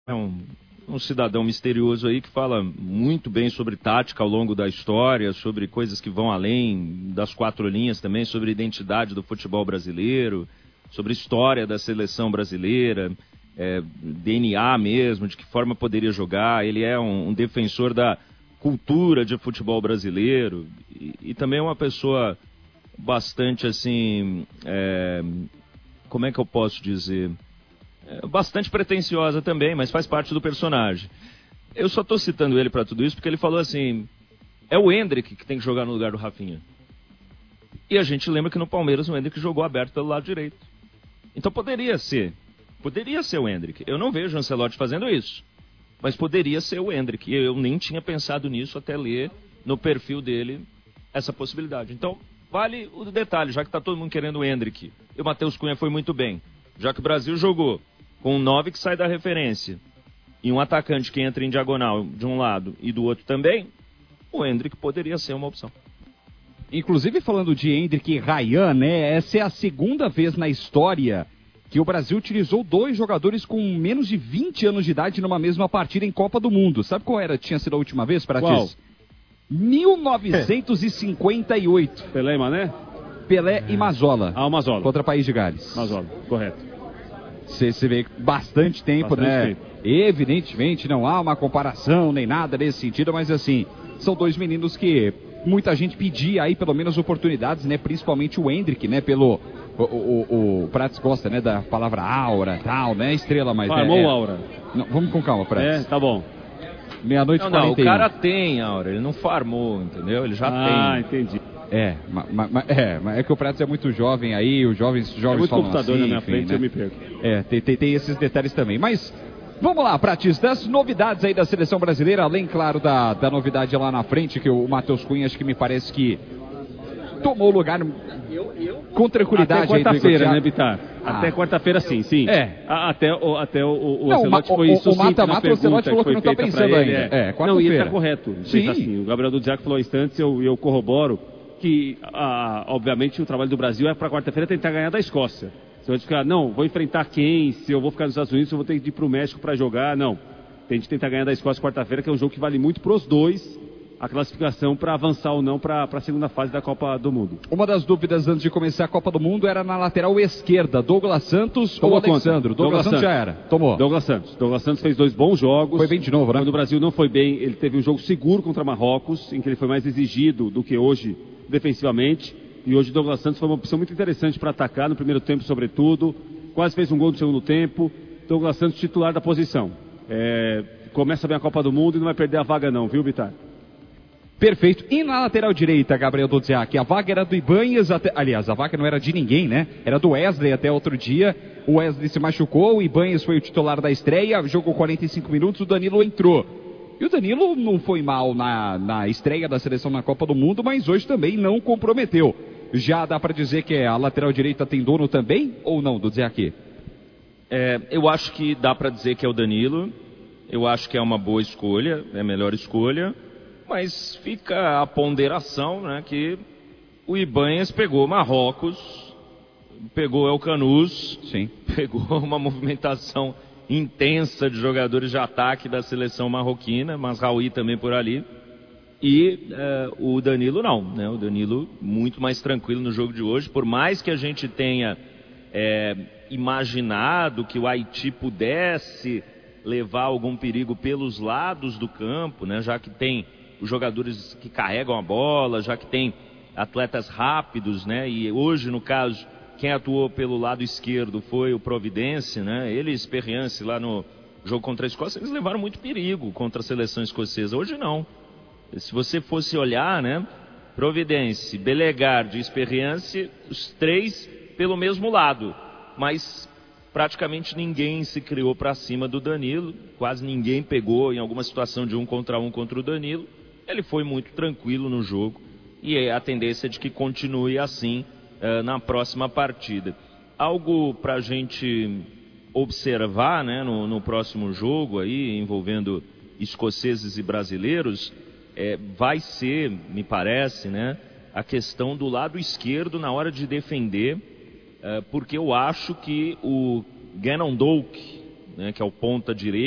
É um cidadão misterioso aí que fala muito bem sobre tática ao longo da história, sobre coisas que vão além das quatro linhas também, sobre a identidade do futebol brasileiro, sobre a história da seleção brasileira, DNA mesmo, de que forma poderia jogar. Ele é um defensor da cultura de futebol brasileiro e também é uma pessoa bastante assim, como é que eu posso dizer... bastante pretensiosa também, mas faz parte do personagem. Eu só estou citando ele para tudo isso porque ele falou assim, é o Endrick que tem que jogar no lugar do Rafinha. E a gente lembra que no Palmeiras o Endrick jogou aberto pelo lado direito. Então poderia ser o Endrick. Eu não vejo o Ancelotti fazendo isso, mas poderia ser o Endrick. E eu nem tinha pensado nisso até ler no perfil dele essa possibilidade. Então vale o detalhe, já que está todo mundo querendo o Endrick. E o Matheus Cunha foi muito bem. Já que o Brasil jogou com um 9 que sai da referência e um atacante que entra em diagonal de um lado e do outro também, o Endrick poderia ser uma opção. Inclusive, falando de Endrick e Ryan, né, essa é a segunda vez na história que o Brasil utilizou dois jogadores com menos de 20 anos de idade numa mesma partida em Copa do Mundo. Sabe qual tinha sido a última vez, Pratis? 1958. Pelé e Mané? Pelé e Mazzola. Ah, o Mazzola. Contra o País de Gales. Mazzola, correto. Você vê bastante tempo, né? Evidentemente não há uma comparação nem nada nesse sentido, mas assim, são dois meninos que muita gente pedia aí pelo menos oportunidades, né? Principalmente o Endrick, né? O Prats gosta, né? Da palavra aura e tal, né? Estrela, mas Farmou aura. Não, vamos com calma, Prats. Tá bom. Meia-noite e 41. O cara tem aura, ele não farmou, entendeu? Ele já tem. Ah, entendi. Mas é que o Pratos é muito jovem aí, os jovens falam assim, computador na minha enfim, frente, né? eu me perco. Tem esses detalhes também. Mas vamos lá, Pratis, das novidades aí da seleção brasileira, além, claro, da novidade lá na frente, que o Matheus Cunha, acho que me parece que tomou o lugar com tranquilidade. Até quarta-feira, né, Bitar? Até quarta-feira, sim. Até o Ancelotti foi sucinto na pergunta o Ancelotti falou que não está pensando ainda. Não, e ele está correto. Sim. Assim, o Gabriel Dudziak falou instantes, eu corroboro que, obviamente, o trabalho do Brasil é para quarta-feira tentar ganhar da Escócia. Se eu ficar, não, vou enfrentar quem? Se eu vou ficar nos Estados Unidos, eu vou ter que ir para o México para jogar. Não, tem de tentar ganhar da Escócia quarta-feira, que é um jogo que vale muito para os dois, a classificação para avançar ou não para a segunda fase da Copa do Mundo. Uma das dúvidas antes de começar a Copa do Mundo era na lateral esquerda, Douglas Santos ou Alexandro? Douglas Santos já era, tomou. Douglas Santos fez dois bons jogos. Foi bem de novo, né? Quando o Brasil não foi bem, ele teve um jogo seguro contra Marrocos, em que ele foi mais exigido do que hoje defensivamente. E hoje o Douglas Santos foi uma opção muito interessante para atacar no primeiro tempo, sobretudo. Quase fez um gol no segundo tempo. Douglas Santos titular da posição. Começa bem a Copa do Mundo e não vai perder a vaga não, viu, Bitar? Perfeito. E na lateral direita, Gabriel Dudziak, a vaga era do Ibanhas, aliás, a vaga não era de ninguém, né? Era do Wesley até outro dia. O Wesley se machucou, o Ibanhas foi o titular da estreia, jogou 45 minutos, o Danilo entrou. E o Danilo não foi mal na estreia da seleção na Copa do Mundo, mas hoje também não comprometeu. Já dá para dizer que a lateral direita tem dono também, ou não, Dudziak? Eu acho que dá para dizer que é o Danilo. Eu acho que é uma boa escolha, é a melhor escolha. Mas fica a ponderação, né, que o Ibanhas pegou Marrocos, pegou El Canouz, pegou uma movimentação intensa de jogadores de ataque da seleção marroquina, mas Raul também por ali. E o Danilo não, né? O Danilo muito mais tranquilo no jogo de hoje, por mais que a gente tenha imaginado que o Haiti pudesse levar algum perigo pelos lados do campo, né? Já que tem os jogadores que carregam a bola, já que tem atletas rápidos, né? E hoje, no caso, quem atuou pelo lado esquerdo foi o Providence, né? Ele e Experience lá no jogo contra a Escócia, eles levaram muito perigo contra a seleção escocesa. Hoje não. Se você fosse olhar, né? Providence, Bellegarde e Experience, os três pelo mesmo lado. Mas praticamente ninguém se criou para cima do Danilo. Quase ninguém pegou em alguma situação de 1 contra 1 contra o Danilo. Ele foi muito tranquilo no jogo e a tendência é de que continue assim na próxima partida. Algo para a gente observar, né, no próximo jogo aí, envolvendo escoceses e brasileiros, vai ser, me parece, né, a questão do lado esquerdo na hora de defender, porque eu acho que o Gannon Doak, né, que é o ponta direito,